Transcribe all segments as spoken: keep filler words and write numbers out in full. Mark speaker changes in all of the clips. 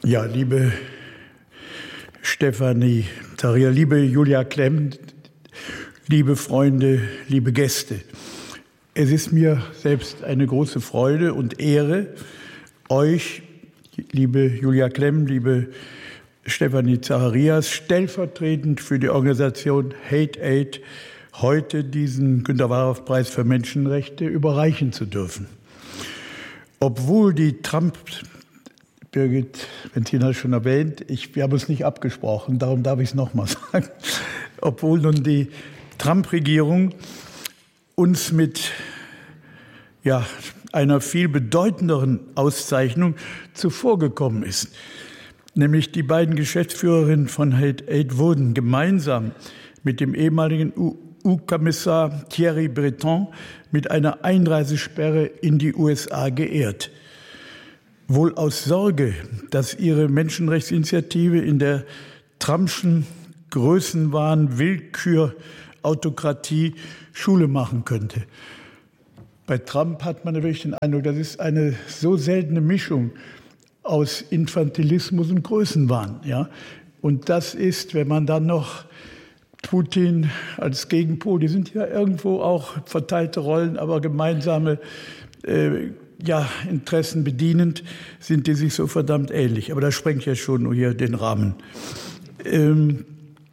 Speaker 1: Ja, liebe Stefanie Zacharias, liebe Julia Klemm, liebe Freunde, liebe Gäste. Es ist mir selbst eine große Freude und Ehre, euch, liebe Julia Klemm, liebe Stefanie Zacharias, stellvertretend für die Organisation Hate Aid heute diesen Günter-Wahroff-Preis für Menschenrechte überreichen zu dürfen. Obwohl die Trump, Birgit Benzina hat es schon erwähnt, ich, wir haben uns nicht abgesprochen, darum darf ich es nochmal sagen, obwohl nun die Trump-Regierung uns mit ja, einer viel bedeutenderen Auszeichnung zuvorgekommen ist. Nämlich die beiden Geschäftsführerinnen von Hate Aid wurden gemeinsam mit dem ehemaligen U U-Kommissar Thierry Breton mit einer Einreisesperre in die U S A geehrt. Wohl aus Sorge, dass ihre Menschenrechtsinitiative in der Trumpschen Größenwahn, Willkür, Autokratie Schule machen könnte. Bei Trump hat man natürlich den Eindruck, das ist eine so seltene Mischung aus Infantilismus und Größenwahn. Ja? Und das ist, wenn man dann noch Putin als Gegenpol, die sind ja irgendwo auch verteilte Rollen, aber gemeinsame äh, ja, Interessen bedienend, sind die sich so verdammt ähnlich. Aber das sprengt ja schon hier den Rahmen. Ähm,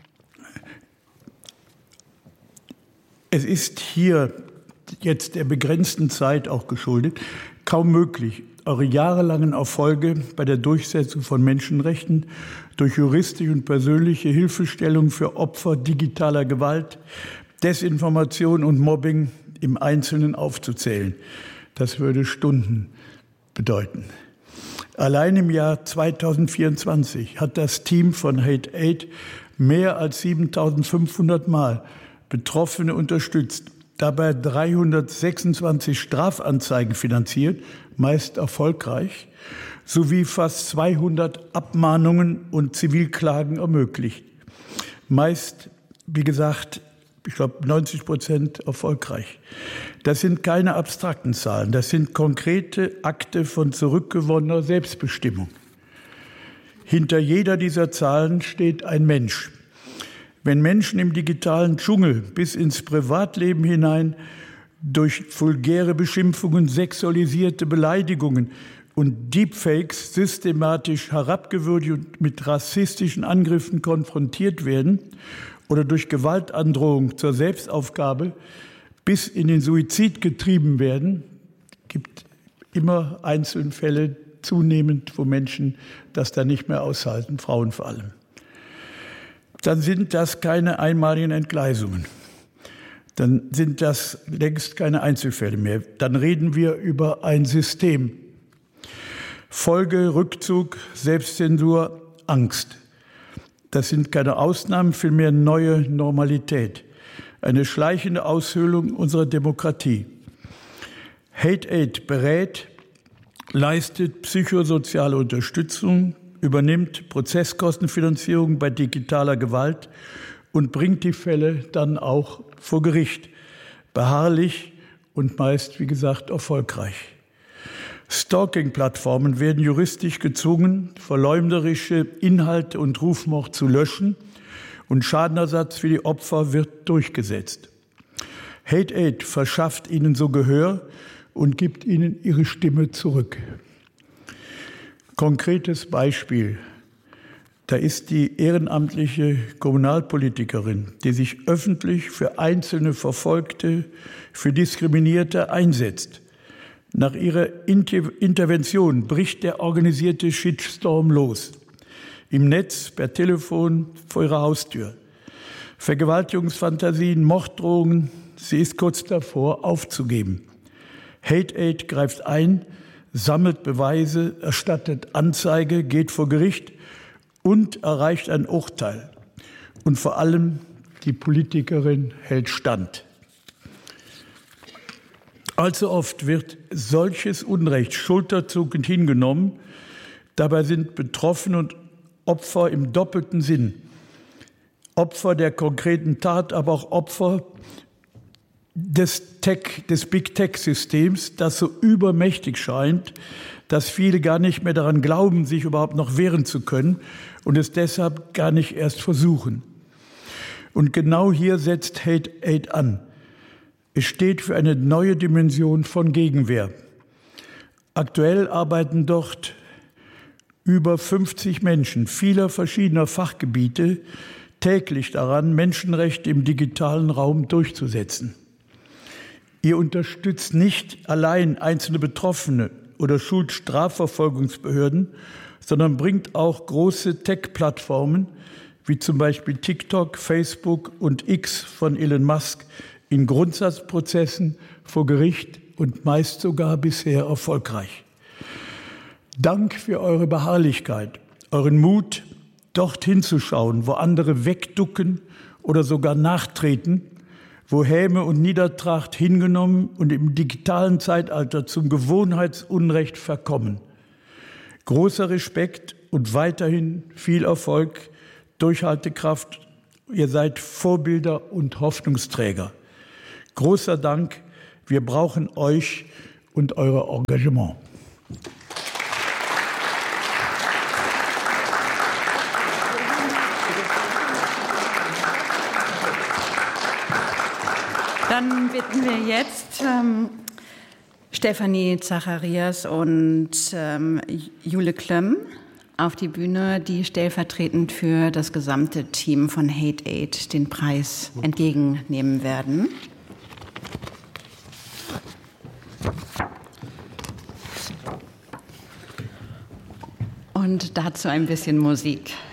Speaker 1: es ist hier jetzt der begrenzten Zeit auch geschuldet, kaum möglich, eure jahrelangen Erfolge bei der Durchsetzung von Menschenrechten durch juristische und persönliche Hilfestellung für Opfer digitaler Gewalt, Desinformation und Mobbing im Einzelnen aufzuzählen. Das würde Stunden bedeuten. Allein im Jahr zweitausendvierundzwanzig hat das Team von Hate Aid mehr als siebentausendfünfhundert Mal Betroffene unterstützt, dabei dreihundertsechsundzwanzig Strafanzeigen finanziert, meist erfolgreich, sowie fast zweihundert Abmahnungen und Zivilklagen ermöglicht. Meist, wie gesagt, ich glaube neunzig Prozent erfolgreich. Das sind keine abstrakten Zahlen, das sind konkrete Akte von zurückgewonnener Selbstbestimmung. Hinter jeder dieser Zahlen steht ein Mensch. Wenn Menschen im digitalen Dschungel bis ins Privatleben hinein durch vulgäre Beschimpfungen, sexualisierte Beleidigungen und Deepfakes systematisch herabgewürdigt und mit rassistischen Angriffen konfrontiert werden oder durch Gewaltandrohung zur Selbstaufgabe bis in den Suizid getrieben werden, gibt immer einzelne Fälle zunehmend, wo Menschen das dann nicht mehr aushalten, Frauen vor allem. Dann sind das keine einmaligen Entgleisungen. Dann sind das längst keine Einzelfälle mehr. Dann reden wir über ein System. Folge, Rückzug, Selbstzensur, Angst. Das sind keine Ausnahmen, vielmehr neue Normalität. Eine schleichende Aushöhlung unserer Demokratie. Hate Aid berät, leistet psychosoziale Unterstützung, übernimmt Prozesskostenfinanzierung bei digitaler Gewalt und bringt die Fälle dann auch vor Gericht. Beharrlich und meist, wie gesagt, erfolgreich. Stalking-Plattformen werden juristisch gezwungen, verleumderische Inhalte und Rufmord zu löschen und Schadenersatz für die Opfer wird durchgesetzt. Hate Aid verschafft ihnen so Gehör und gibt ihnen ihre Stimme zurück. Konkretes Beispiel. Da ist die ehrenamtliche Kommunalpolitikerin, die sich öffentlich für einzelne Verfolgte, für Diskriminierte einsetzt. Nach ihrer Inter- Intervention bricht der organisierte Shitstorm los. Im Netz, per Telefon, vor ihrer Haustür. Vergewaltigungsfantasien, Morddrohungen, sie ist kurz davor aufzugeben. Hate Aid greift ein, sammelt Beweise, erstattet Anzeige, geht vor Gericht und erreicht ein Urteil. Und vor allem die Politikerin hält stand. Allzu oft wird solches Unrecht schulterzuckend hingenommen. Dabei sind Betroffene und Opfer im doppelten Sinn. Opfer der konkreten Tat, aber auch Opfer des Tech, des Big Tech-Systems, das so übermächtig scheint, dass viele gar nicht mehr daran glauben, sich überhaupt noch wehren zu können und es deshalb gar nicht erst versuchen. Und genau hier setzt Hate Aid an. Es steht für eine neue Dimension von Gegenwehr. Aktuell arbeiten dort über fünfzig Menschen vieler verschiedener Fachgebiete täglich daran, Menschenrechte im digitalen Raum durchzusetzen. Ihr unterstützt nicht allein einzelne Betroffene oder schult Strafverfolgungsbehörden, sondern bringt auch große Tech-Plattformen wie zum Beispiel TikTok, Facebook und X von Elon Musk in Grundsatzprozessen vor Gericht und meist sogar bisher erfolgreich. Dank für eure Beharrlichkeit, euren Mut, dorthin zu schauen, wo andere wegducken oder sogar nachtreten, wo Häme und Niedertracht hingenommen und im digitalen Zeitalter zum Gewohnheitsunrecht verkommen. Großer Respekt und weiterhin viel Erfolg, Durchhaltekraft. Ihr seid Vorbilder und Hoffnungsträger. Großer Dank. Wir brauchen euch und euer Engagement.
Speaker 2: Dann bitten wir jetzt ähm, Stefanie Zacharias und ähm, Jule Klömm auf die Bühne, die stellvertretend für das gesamte Team von Hate Aid den Preis entgegennehmen werden. Und dazu ein bisschen Musik.